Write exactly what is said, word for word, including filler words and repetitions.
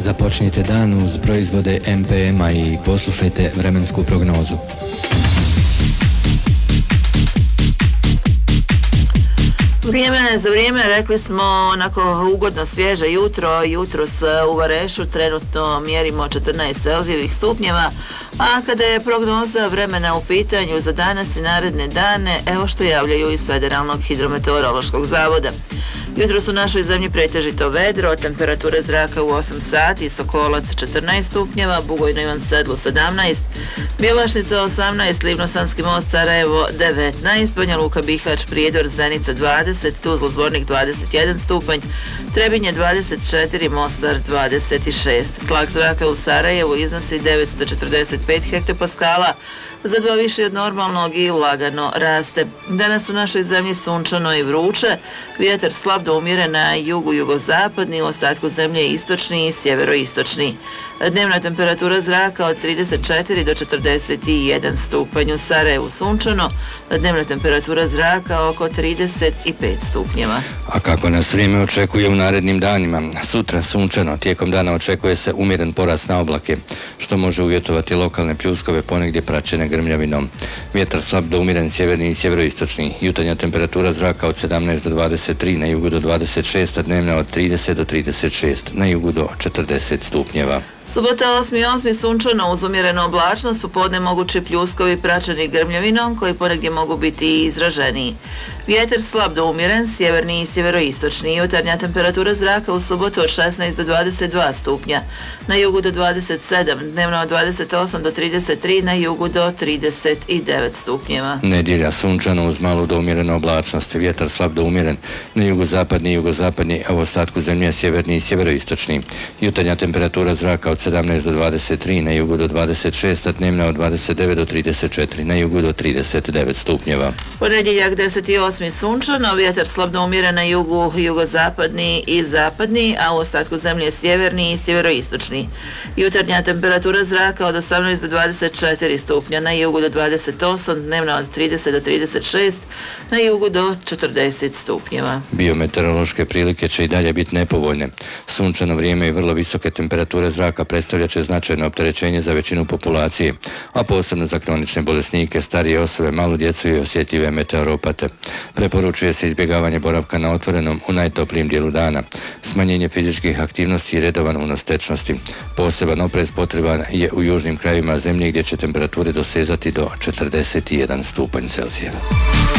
Započnite dan uz proizvode M P M-a i poslušajte vremensku prognozu. Vrijeme za vrijeme, rekli smo, onako ugodno svježe jutro, jutros u Varešu trenutno mjerimo četrnaest celzijevih stupnjeva, a kada je prognoza vremena u pitanju za danas i naredne dane, evo što javljaju iz Federalnog hidrometeorološkog zavoda. Jutros u našoj zemlji pretežito vedro, temperatura zraka u osam sati, Sokolac četrnaest stupnjeva, Bugojno Ivan Sedlo sedamnaest, Bjelašnica osamnaest, Livno-Sanski most Sarajevo devetnaest, Banja Luka Bihać Prijedor Zenica dvadeset, Tuzla Zvornik dvadeset jedan stupanj, Trebinje dvadeset četiri, Mostar dvadeset šest. Tlak zraka u Sarajevu iznosi devetsto četrdeset pet hektopaskala, za dva više od normalnog i lagano raste. Danas u našoj zemlji sunčano i vruće, vjetar slab do umjeren na jugu jugozapadni, u ostatku zemlje istočni i sjeveroistočni. Dnevna temperatura zraka od trideset četiri do četrdeset jedan stupanj, u Sarajevu sunčano, dnevna temperatura zraka oko trideset pet stupnjeva. A kako nas vrijeme očekuje u narednim danima? Sutra sunčano, tijekom dana očekuje se umjeren porast na oblake, što može uvjetovati lokalne pljuskove ponegdje praćene grmljavinom. Vjetar slab do umjeren sjeverni i sjeveroistočni. Jutarnja temperatura zraka od sedamnaest do dvadeset tri, na jugu do dvadeset šest, a dnevna od trideset do trideset šest, na jugu do četrdeset stupnjeva. Subota osmi osmi sunčano uz umjerenu oblačnost, popodne mogući pljuskovi praćeni grmljavinom koji ponegdje mogu biti i izraženiji. Vjetar slab do umjeren, sjeverni i sjeveroistočni. Jutarnja temperatura zraka u subotu od šesnaest do dvadeset dva stupnja, na jugu do dvadeset sedam, dnevno od dvadeset osam do trideset tri, na jugu do trideset devet stupnjeva. Nedjelja sunčano uz malu do umjerenu oblačnost, vjetar slab do umjeren, na jugozapadni i jugozapadni, a u ostatku zemlje sjeverni i sjeveroistočni. Jutarnja temperatura zraka od sedamnaest do dvadeset tri, na jugu do dvadeset šest, a dnevna od dvadeset devet do trideset četiri, na jugu do trideset devet stupnjeva. Ponedjeljak deseti osmi sunčano, vjetar slab do umjeren na jugu, jugozapadni i zapadni, a u ostatku zemlje sjeverni i sjeveroistočni. Jutarnja temperatura zraka od osamnaest do dvadeset četiri stupnja, na jugu do dvadeset osam, dnevna od trideset do trideset šest, na jugu do četrdeset stupnjeva. Biometeorološke prilike će i dalje biti nepovoljne. Sunčano vrijeme i vrlo visoke temperature zraka predstavlja će značajno opterećenje za većinu populacije, a posebno za kronične bolesnike, starije osobe, malu djecu i osjetljive meteoropate. Preporučuje se izbjegavanje boravka na otvorenom u najtoplijim dijelu dana, smanjenje fizičkih aktivnosti i redovan unos tečnosti. Poseban oprez potreban je u južnim krajevima zemlje gdje će temperature dosezati do četrdeset jedan stupanj Celzija.